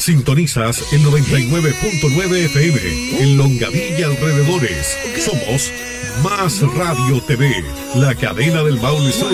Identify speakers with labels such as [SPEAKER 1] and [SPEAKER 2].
[SPEAKER 1] Sintonizas el 99.9 FM en Longaví y alrededores. Somos Más Radio TV, la cadena del Maule Sur.